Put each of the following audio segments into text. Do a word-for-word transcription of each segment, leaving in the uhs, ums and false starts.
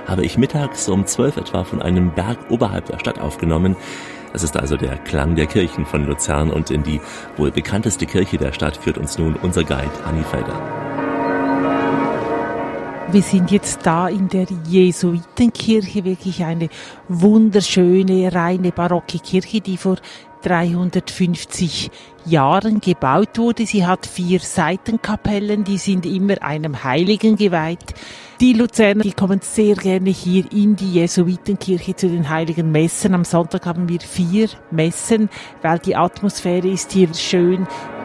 habe ich mittags um zwölf etwa von einem Berg oberhalb der Stadt aufgenommen. Das ist also der Klang der Kirchen von Luzern und in die wohl bekannteste Kirche der Stadt führt uns nun unser Guide Hanni Felder. Wir sind jetzt da in der Jesuitenkirche, wirklich eine wunderschöne, reine barocke Kirche, die vor dreihundertfünfzig Jahren gebaut wurde. Sie hat vier Seitenkapellen, die sind immer einem Heiligen geweiht. Die Luzerner, die kommen sehr gerne hier in die Jesuitenkirche zu den heiligen Messen. Am Sonntag haben wir vier Messen, weil die Atmosphäre ist hier schön.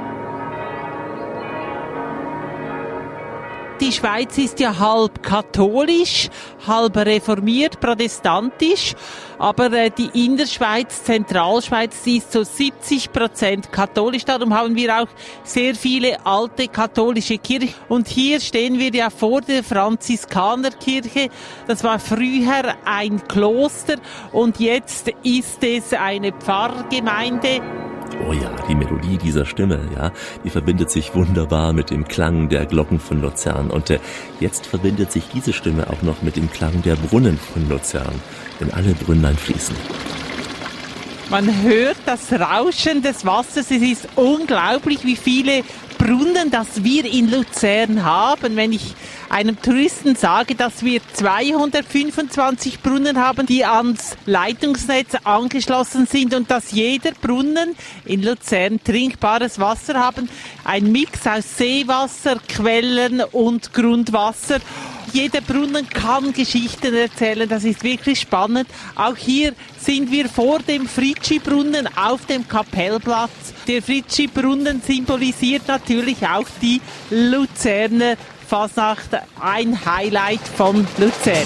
Die Schweiz ist ja halb katholisch, halb reformiert, protestantisch, aber äh, die Innerschweiz, Zentralschweiz, die ist so siebzig Prozent katholisch. Darum haben wir auch sehr viele alte katholische Kirchen. Und hier stehen wir ja vor der Franziskanerkirche. Das war früher ein Kloster und jetzt ist es eine Pfarrgemeinde. Oh ja, die Melodie dieser Stimme, ja, die verbindet sich wunderbar mit dem Klang der Glocken von Luzern. Und äh, jetzt verbindet sich diese Stimme auch noch mit dem Klang der Brunnen von Luzern, denn alle Brünnlein fließen. Man hört das Rauschen des Wassers. Es ist unglaublich, wie viele Brunnen, das wir in Luzern haben. Wenn ich einem Touristen sage, dass wir zweihundertfünfundzwanzig Brunnen haben, die ans Leitungsnetz angeschlossen sind und dass jeder Brunnen in Luzern trinkbares Wasser haben. Ein Mix aus Seewasser, Quellen und Grundwasser. Jeder Brunnen kann Geschichten erzählen, das ist wirklich spannend. Auch hier sind wir vor dem Fritschi-Brunnen auf dem Kapellplatz. Der Fritschi-Brunnen symbolisiert natürlich auch die Luzerner Fasnacht, ein Highlight von Luzern.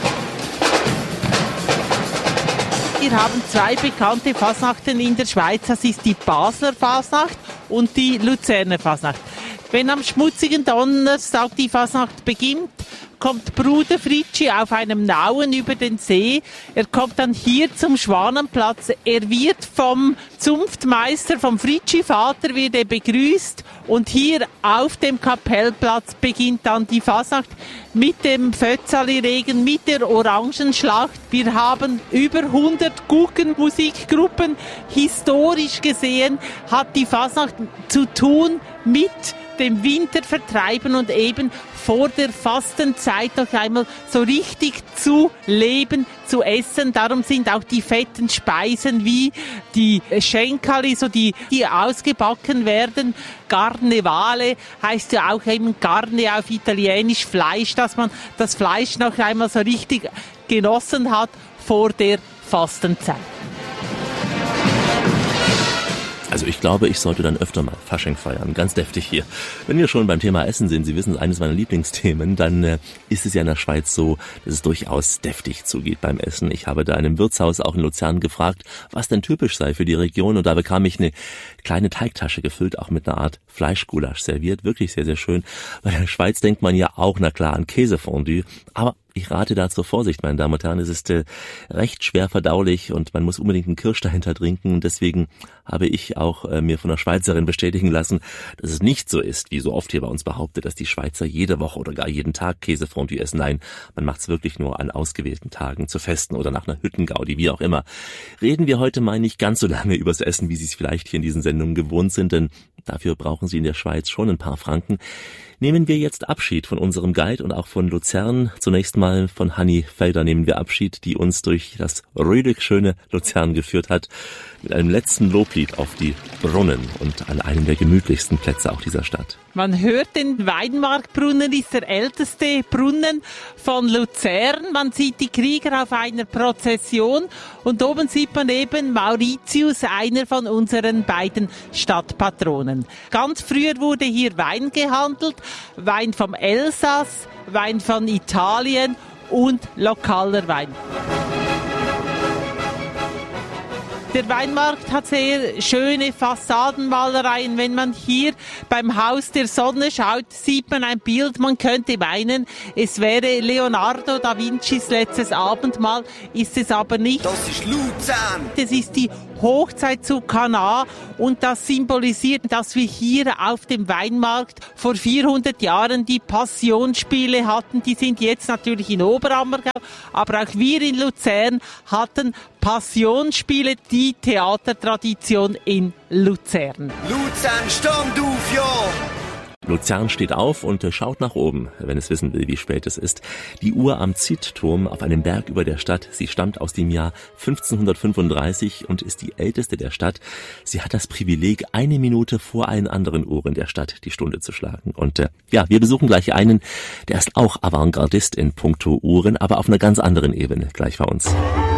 Wir haben zwei bekannte Fasnachten in der Schweiz, das ist die Basler Fasnacht und die Luzerner Fasnacht. Wenn am schmutzigen Donnerstag die Fasnacht beginnt, kommt Bruder Fritschi auf einem Nauen über den See. Er kommt dann hier zum Schwanenplatz. Er wird vom Zunftmeister, vom Fritschi-Vater, wird er begrüßt. Und hier auf dem Kapellplatz beginnt dann die Fasnacht mit dem Fötzali-Regen, mit der Orangenschlacht. Wir haben über hundert Guggenmusikgruppen. Historisch gesehen hat die Fasnacht zu tun mit dem Winter vertreiben und eben vor der Fastenzeit noch einmal so richtig zu leben, zu essen. Darum sind auch die fetten Speisen wie die Schenkali, so die, die ausgebacken werden. Carnevale heißt ja auch eben Carne auf Italienisch, Fleisch, dass man das Fleisch noch einmal so richtig genossen hat vor der Fastenzeit. Also ich glaube, ich sollte dann öfter mal Fasching feiern, ganz deftig hier. Wenn wir schon beim Thema Essen sind, Sie wissen, eines meiner Lieblingsthemen, dann äh, ist es ja in der Schweiz so, dass es durchaus deftig zugeht beim Essen. Ich habe da in einem Wirtshaus auch in Luzern gefragt, was denn typisch sei für die Region, und da bekam ich eine kleine Teigtasche gefüllt, auch mit einer Art Fleischgulasch serviert. Wirklich sehr, sehr schön. Bei der Schweiz denkt man ja auch, na klar, an Käsefondue, aber ich rate da zur Vorsicht, meine Damen und Herren. Es ist äh, recht schwer verdaulich und man muss unbedingt einen Kirsch dahinter trinken. Und deswegen habe ich auch äh, mir von einer Schweizerin bestätigen lassen, dass es nicht so ist, wie so oft hier bei uns behauptet, dass die Schweizer jede Woche oder gar jeden Tag Käsefondue essen. Nein, man macht es wirklich nur an ausgewählten Tagen, zu Festen oder nach einer Hüttengaudi, wie auch immer. Reden wir heute mal nicht ganz so lange übers Essen, wie Sie es vielleicht hier in diesen Sendungen gewohnt sind, denn dafür brauchen Sie in der Schweiz schon ein paar Franken. Nehmen wir jetzt Abschied von unserem Guide und auch von Luzern. Zunächst mal von Hanni Felder nehmen wir Abschied, die uns durch das rödig schöne Luzern geführt hat, mit einem letzten Loblied auf die Brunnen und an einem der gemütlichsten Plätze auch dieser Stadt. Man hört, den Weinmarktbrunnen ist der älteste Brunnen von Luzern. Man sieht die Krieger auf einer Prozession und oben sieht man eben Mauritius, einer von unseren beiden Stadtpatronen. Ganz früher wurde hier Wein gehandelt, Wein vom Elsass, Wein von Italien und lokaler Wein. Der Weinmarkt hat sehr schöne Fassadenmalereien. Wenn man hier beim Haus der Sonne schaut, sieht man ein Bild. Man könnte meinen, es wäre Leonardo da Vincis letztes Abendmahl, ist es aber nicht. Das ist Luzern. Das ist die Hochzeit zu Kana und das symbolisiert, dass wir hier auf dem Weinmarkt vor vierhundert Jahren die Passionsspiele hatten. Die sind jetzt natürlich in Oberammergau, aber auch wir in Luzern hatten Passionsspiele, die Theatertradition in Luzern. Luzern, stand auf, ja! Luzern steht auf und schaut nach oben, wenn es wissen will, wie spät es ist. Die Uhr am Zittturm auf einem Berg über der Stadt, sie stammt aus dem Jahr fünfzehnhundertfünfunddreißig und ist die älteste der Stadt. Sie hat das Privileg, eine Minute vor allen anderen Uhren der Stadt die Stunde zu schlagen. Und äh, ja, wir besuchen gleich einen, der ist auch Avantgardist in puncto Uhren, aber auf einer ganz anderen Ebene, gleich bei uns.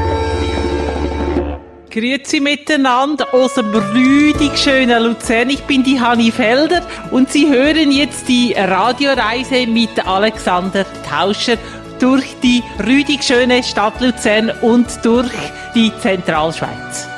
Grüezi miteinander aus dem rüdig schönen Luzern. Ich bin die Hanni Felder und Sie hören jetzt die Radioreise mit Alexander Tauscher durch die rüdig schöne Stadt Luzern und durch die Zentralschweiz.